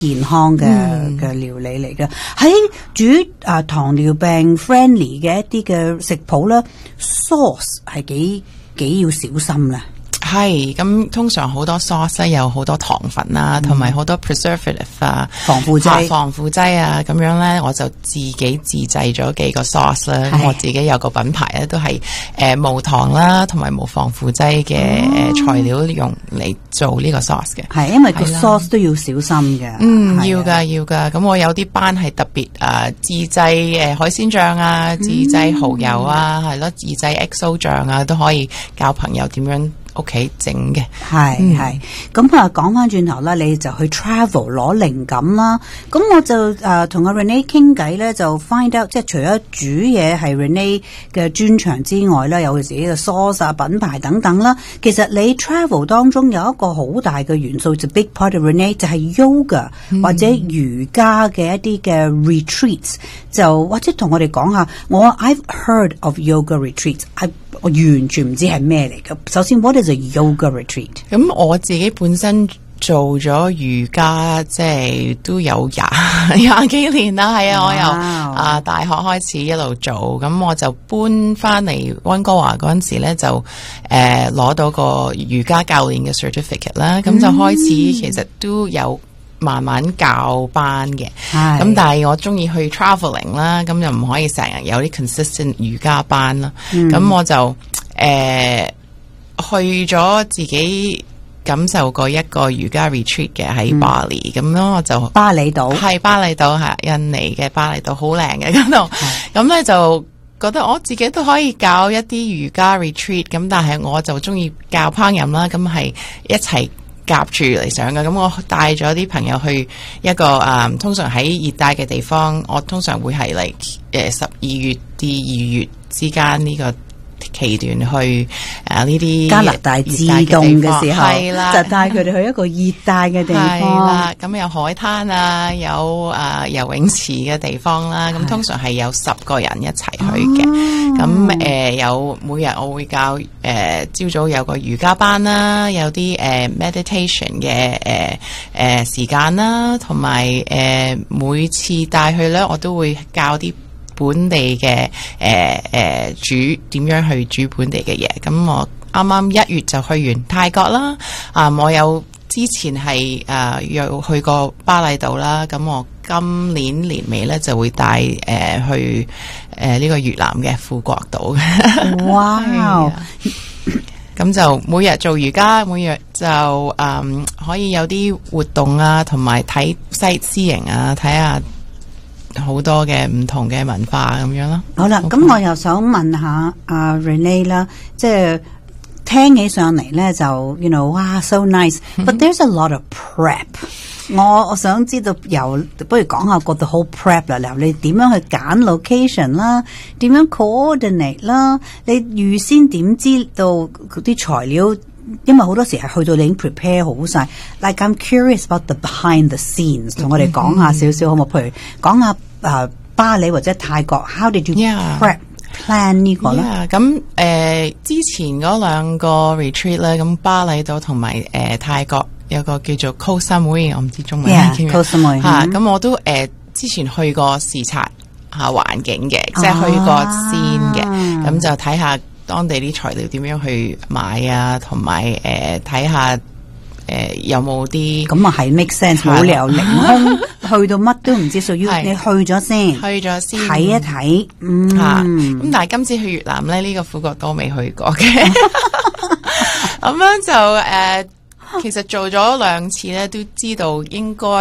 健康嘅料理嚟嘅。喺煮糖尿病 friendly 嘅一啲嘅食譜咧 ，sauce 係幾要小心啦。 係咁，通常好多 sauce 有好多糖分啦，同埋好多 preservative 防腐劑啊，咁樣咧，我就自己自製咗幾個 sauce 啦。我自己有個品牌咧，都係無糖啦，同埋無防腐劑嘅材料用嚟做呢個 sauce 嘅。係因為個 sauce 都要小心嘅。 要噶。咁我有啲班係特別自製海鮮醬啊，自製蠔油啊，係咯，自製 XO 醬啊，都可以教朋友點樣屋企整嘅。 係咁講翻轉頭啦，你就去 travel 攞靈感啦。咁我就同阿 Renee 傾偈咧，就 find out 即係除咗煮嘢係 Renee 嘅專長之外啦，有佢自己嘅 sauce 啊、品牌等等啦。其實你 travel 當中有一個好大嘅元素，就 big part of Renee 就係 yoga 或者瑜伽嘅一啲嘅 retreats，就或者同我哋講下。I've heard of yoga retreats，我完全唔知係咩嚟嘅。首先 what is a yoga retreat？ 咁我自己本身做咗瑜伽，即係都有廿幾年啦。係啊，我由大學開始一路做，咁我就搬翻嚟溫哥華嗰陣時咧，就攞到個瑜伽教練嘅 certificate 啦。咁就開始其實都有慢慢教班嘅。咁但係我中意去 traveling 啦，咁就唔可以成日有啲 consistent 瑜伽班啦。咁我就去咗自己感受過一個瑜伽 retreat 嘅喺巴厘，咁咯我就巴厘島係印尼嘅巴厘島，好靚嘅嗰度。咁咧就覺得我自己都可以教一啲瑜伽 retreat， 咁但係我就中意教烹飪啦，咁係一齊夾住嚟上嘅。咁我帶咗啲朋友去一個通常喺熱帶嘅地方，我通常會係嚟12月至2月之間呢個期段去呢啲加拿大自動嘅時候，係啦，就帶佢哋去一個熱帶嘅地方。係啦， 咁有海灘啊，有游泳池嘅地方啦。咁通常係有10個人一齊去嘅。咁有每日我會教朝早有個瑜伽班啦，有啲meditation 嘅時間啦，同埋每次帶去咧，我都會教啲本地嘅煮點樣去煮本地嘅嘢。咁我啱啱1月就去完泰國啦。我有之前係有去過巴厘島啦。咁我今年年尾咧就會帶去呢個越南嘅富國島。 哇！ 咁就每日做瑜伽，每日就可以有啲活動啊，同埋睇sightseeing啊，睇下好多嘅唔同嘅文化咁樣咯。 好啦，咁我又想問下阿 Renee 啦，即係聽起上嚟咧就 wow so nice，but there's a lot of prep。我想知道不如講下個 the whole prep 啦，你點樣去揀 location 啦，點樣 coordinate 啦，你預先點知道啲材料？因為好多時係去到你已經 prepare 好晒。Like I'm curious about the behind the scenes， 同我哋講下少少好冇？譬如講下巴厘或者泰國 ，how did you prep plan 呢個咧？ 咁之前嗰2個 retreat 咧，咁巴厘島同埋泰國有個叫做 Koh Samui， 我唔知中文係叫咩 Koh Samui 咁我都之前去過視察下環境嘅，即係去過先嘅，咁就睇下當地啲材料點樣去買啊，同埋睇下有冇啲咁啊係 make sense， 冇理由凌空去到乜都唔知，屬於你去咗先睇一睇。 咁但係今次去越南咧，呢個富國島未去過嘅。咁樣就其實做咗2次咧，都知道應該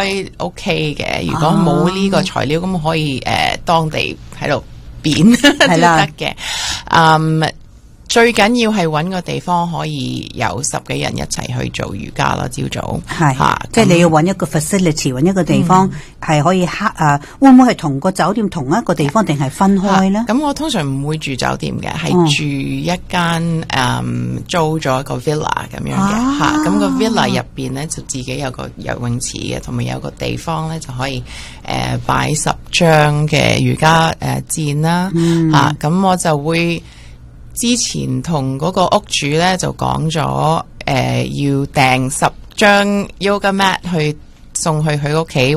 OK 嘅。如果冇呢個材料，咁可以當地喺度變都得嘅。最緊要係揾個地方可以有10幾人一齊去做瑜伽啦，朝早係即係你要揾一個 facility， 揾一個地方係可以會唔會係同個酒店同一個地方定係分開咧？ 咁我通常唔會住酒店嘅，係住一間租咗一個 villa 咁樣嘅。咁個 villa 入邊咧就自己有個游泳池嘅，同埋有個地方咧就可以擺10張嘅瑜伽墊啦。咁我就會之前同嗰個屋主咧就講咗，要訂10張 yoga mat 去送去佢屋企。